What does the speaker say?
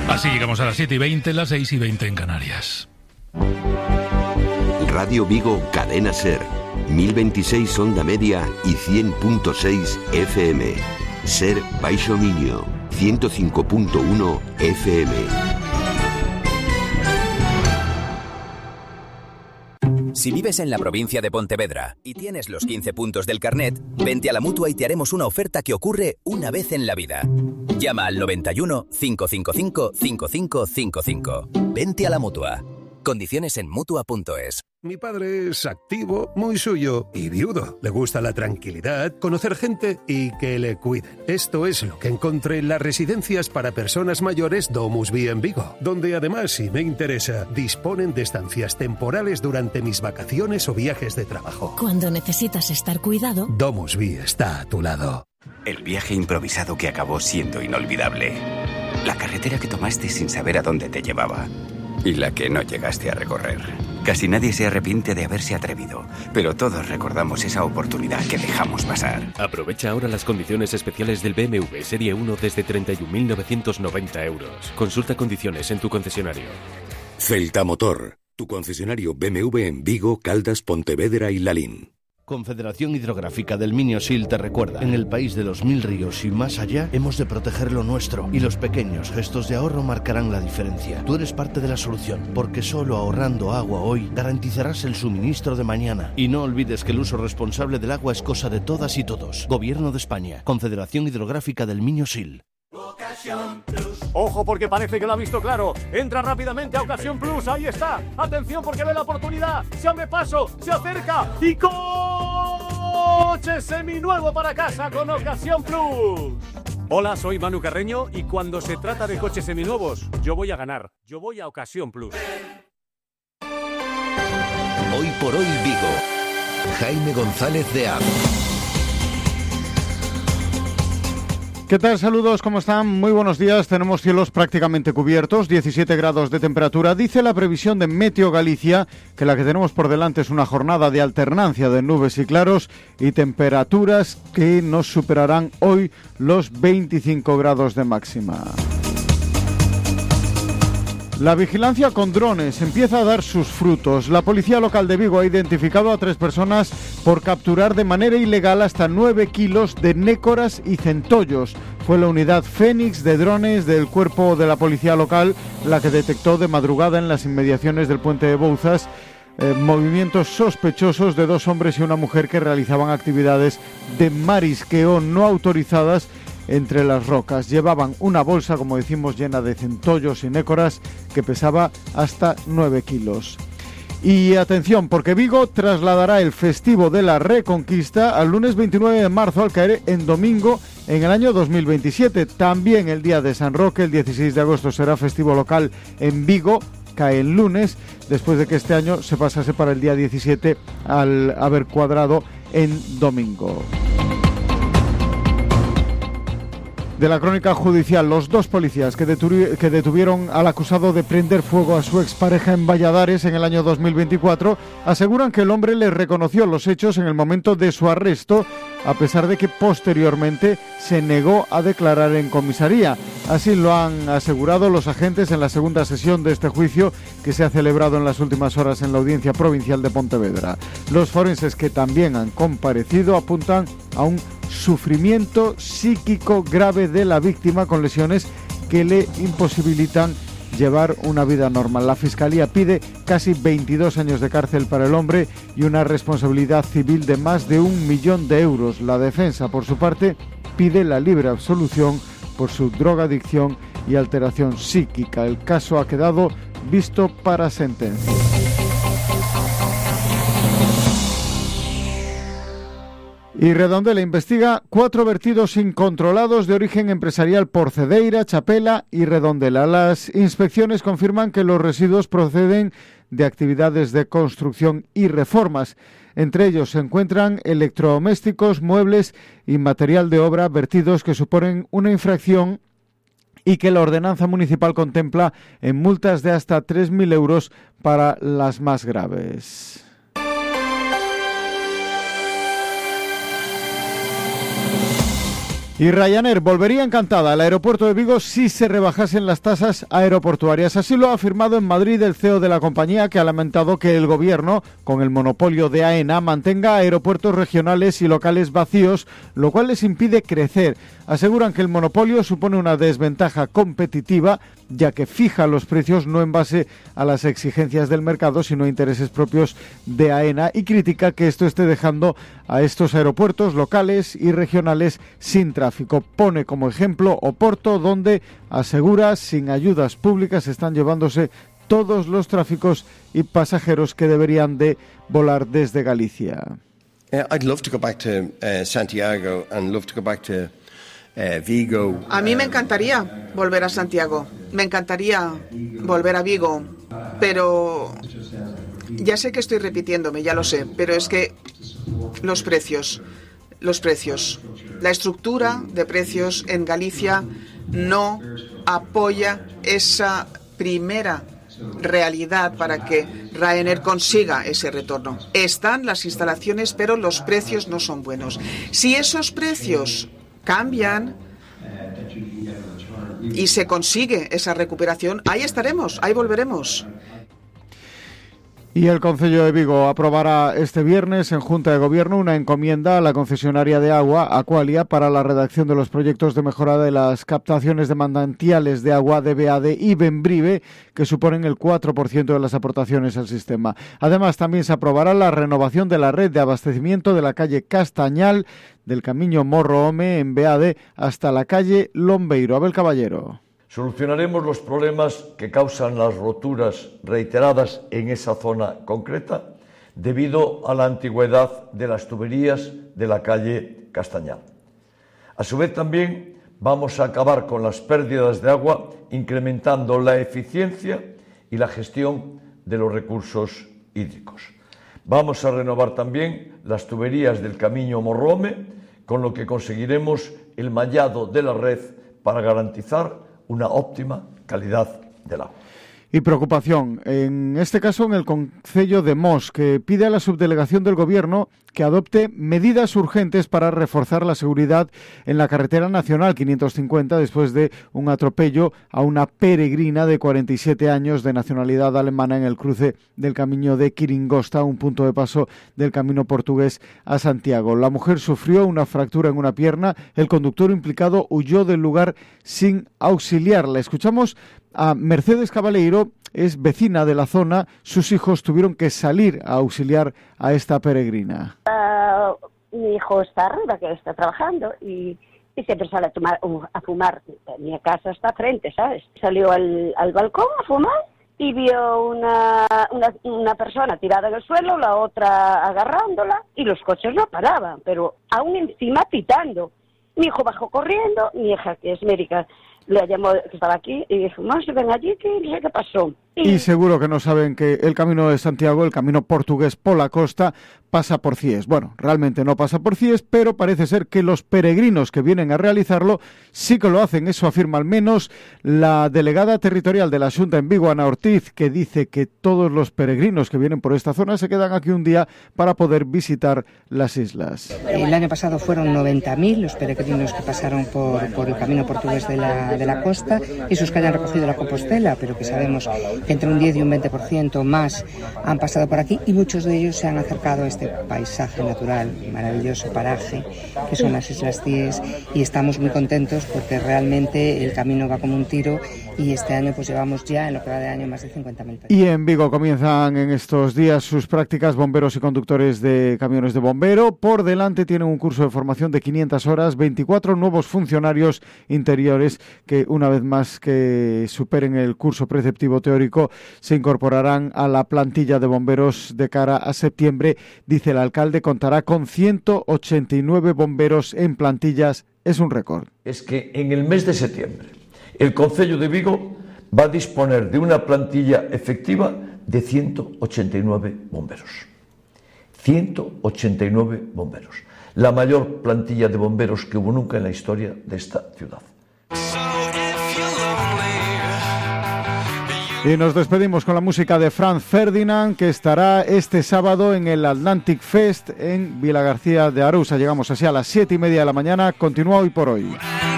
Así llegamos a las 7:20, las 6:20 en Canarias. Radio Vigo, Cadena Ser, 1026 onda media y 100.6 FM. Ser Baixo Miño, 105.1 FM. Si vives en la provincia de Pontevedra y tienes los 15 puntos del carnet, vente a la Mutua y te haremos una oferta que ocurre una vez en la vida. Llama al 91 555 5555. Vente a la Mutua. Condiciones en Mutua.es. Mi padre es activo, muy suyo y viudo. Le gusta la tranquilidad, conocer gente y que le cuiden. Esto es lo que encontré en las residencias para personas mayores Domusvi en Vigo, donde además, si me interesa, disponen de estancias temporales durante mis vacaciones o viajes de trabajo. Cuando necesitas estar cuidado, Domusvi está a tu lado. El viaje improvisado que acabó siendo inolvidable. La carretera que tomaste sin saber a dónde te llevaba. Y la que no llegaste a recorrer. Casi nadie se arrepiente de haberse atrevido, pero todos recordamos esa oportunidad que dejamos pasar. Aprovecha ahora las condiciones especiales del BMW Serie 1 desde 31.990 euros. Consulta condiciones en tu concesionario. Celta Motor, tu concesionario BMW en Vigo, Caldas, Pontevedra y Lalín. Confederación Hidrográfica del Minho-Sil te recuerda, en el país de los 1000 ríos y más allá, hemos de proteger lo nuestro, y los pequeños gestos de ahorro marcarán la diferencia. Tú eres parte de la solución, porque solo ahorrando agua hoy garantizarás el suministro de mañana. Y no olvides que el uso responsable del agua es cosa de todas y todos. Gobierno de España, Confederación Hidrográfica del Minho-Sil. Ojo, porque parece que lo ha visto claro. Entra rápidamente a Ocasión Plus. Ahí está. Atención, porque ve la oportunidad. Se abre paso, se acerca y coche seminuevo para casa con Ocasión Plus. Hola, soy Manu Carreño y cuando se trata de coches seminuevos, yo voy a ganar. Yo voy a Ocasión Plus. Hoy por hoy Vigo. Jaime González de Ab. ¿Qué tal? Saludos, ¿cómo están? Muy buenos días. Tenemos cielos prácticamente cubiertos, 17 grados de temperatura. Dice la previsión de Meteo Galicia que la que tenemos por delante es una jornada de alternancia de nubes y claros y temperaturas que nos superarán hoy los 25 grados de máxima. La vigilancia con drones empieza a dar sus frutos. La policía local de Vigo ha identificado a 3 personas por capturar de manera ilegal hasta 9 kilos de nécoras y centollos. Fue la unidad Fénix de drones del cuerpo de la policía local la que detectó de madrugada en las inmediaciones del puente de Bouzas movimientos sospechosos de 2 hombres y una mujer que realizaban actividades de marisqueo no autorizadas entre las rocas. Llevaban una bolsa, como decimos, llena de centollos y nécoras que pesaba hasta 9 kilos. Y atención, porque Vigo trasladará el festivo de la Reconquista al lunes 29 de marzo al caer en domingo en el año 2027. También el día de San Roque, el 16 de agosto, será festivo local en Vigo. Cae el lunes, después de que este año se pasase para el día 17 al haber cuadrado en domingo. De la crónica judicial, los 2 policías que detuvieron al acusado de prender fuego a su expareja en Valladares en el año 2024 aseguran que el hombre les reconoció los hechos en el momento de su arresto, a pesar de que posteriormente se negó a declarar en comisaría. Así lo han asegurado los agentes en la segunda sesión de este juicio que se ha celebrado en las últimas horas en la Audiencia Provincial de Pontevedra. Los forenses que también han comparecido apuntan a un sufrimiento psíquico grave de la víctima con lesiones que le imposibilitan llevar una vida normal. La Fiscalía pide casi 22 años de cárcel para el hombre y una responsabilidad civil de más de 1 millón de euros. La defensa, por su parte, pide la libre absolución por su drogadicción y alteración psíquica. El caso ha quedado visto para sentencia. Y Redondela investiga 4 vertidos incontrolados de origen empresarial por Cedeira, Chapela y Redondela. Las inspecciones confirman que los residuos proceden de actividades de construcción y reformas. Entre ellos se encuentran electrodomésticos, muebles y material de obra vertidos que suponen una infracción y que la ordenanza municipal contempla en multas de hasta 3.000 euros para las más graves. Y Ryanair volvería encantada al aeropuerto de Vigo si se rebajasen las tasas aeroportuarias. Así lo ha afirmado en Madrid el CEO de la compañía, que ha lamentado que el gobierno, con el monopolio de AENA, mantenga aeropuertos regionales y locales vacíos, lo cual les impide crecer. Aseguran que el monopolio supone una desventaja competitiva, ya que fija los precios no en base a las exigencias del mercado, sino a intereses propios de AENA, y critica que esto esté dejando a estos aeropuertos locales y regionales sin tráfico. Pone como ejemplo Oporto, donde asegura sin ayudas públicas están llevándose todos los tráficos y pasajeros que deberían de volar desde Galicia. I'd love to go back to Santiago and love to go back to Vigo. A mí me encantaría volver a Santiago, me encantaría volver a Vigo, pero ya sé que estoy repitiéndome, ya lo sé, pero es que los precios, la estructura de precios en Galicia no apoya esa primera realidad para que Ryanair consiga ese retorno. Están las instalaciones, pero los precios no son buenos. Si esos precios cambian y se consigue esa recuperación, ahí estaremos, ahí volveremos. Y el Concello de Vigo aprobará este viernes en Junta de Gobierno una encomienda a la concesionaria de agua, Aqualia, para la redacción de los proyectos de mejora de las captaciones de manantiales de agua de Beade y Bembrive, que suponen el 4% de las aportaciones al sistema. Además, también se aprobará la renovación de la red de abastecimiento de la calle Castañal, del Camiño Morro Home en Beade, hasta la calle Lombeiro. Abel Caballero. Solucionaremos los problemas que causan las roturas reiteradas en esa zona concreta debido a la antigüedad de las tuberías de la calle Castañal. A su vez también vamos a acabar con las pérdidas de agua incrementando la eficiencia y la gestión de los recursos hídricos. Vamos a renovar también las tuberías del Camiño Morro Home, con lo que conseguiremos el mallado de la red para garantizar una óptima calidad del agua. Y preocupación, en este caso en el Concello de Mos, que pide a la subdelegación del Gobierno que adopte medidas urgentes para reforzar la seguridad en la carretera nacional 550 después de un atropello a una peregrina de 47 años de nacionalidad alemana en el cruce del Camino de Quiringosta, un punto de paso del camino portugués a Santiago. La mujer sufrió una fractura en una pierna, el conductor implicado huyó del lugar sin auxiliarla. Escuchamos a Mercedes Cabaleiro, es vecina de la zona. Sus hijos tuvieron que salir a auxiliar a esta peregrina. Mi hijo está arriba, que está trabajando, y siempre sale a fumar. Mi casa está frente, ¿sabes? Salió al balcón a fumar y vio una persona tirada en el suelo, la otra agarrándola, y los coches no paraban, pero aún encima pitando. Mi hijo bajó corriendo, mi hija, que es médica, le llamó, que estaba aquí, y dijo, no, se ven allí, que no sé qué pasó. Y seguro que no saben que el Camino de Santiago, el camino portugués por la costa, pasa por Cies. Bueno, realmente no pasa por Cies, pero parece ser que los peregrinos que vienen a realizarlo sí que lo hacen. Eso afirma al menos la delegada territorial de la Xunta en Vigo, Ana Ortiz, que dice que todos los peregrinos que vienen por esta zona se quedan aquí un día para poder visitar las islas. El año pasado fueron 90.000 los peregrinos que pasaron por el camino portugués de la costa, esos que hayan recogido la Compostela, pero que sabemos que entre un 10 y un 20% más han pasado por aquí, y muchos de ellos se han acercado a este paisaje natural, maravilloso paraje que son las Islas Cies, y estamos muy contentos porque realmente el camino va como un tiro, y este año pues llevamos ya, en lo que va de año, más de 50.000. Y en Vigo comienzan en estos días sus prácticas bomberos y conductores de camiones de bombero. Por delante tienen un curso de formación de 500 horas, 24 nuevos funcionarios interiores que, una vez más que superen el curso preceptivo teórico, se incorporarán a la plantilla de bomberos de cara a septiembre. Dice el alcalde, contará con 189 bomberos en plantillas. Es un récord. Es que en el mes de septiembre el Concello de Vigo va a disponer de una plantilla efectiva de 189 bomberos. 189 bomberos. La mayor plantilla de bomberos que hubo nunca en la historia de esta ciudad. Y nos despedimos con la música de Franz Ferdinand, que estará este sábado en el Atlantic Fest en Vilagarcía de Arousa. Llegamos así a las 7:30 de la mañana. Continúa Hoy por Hoy.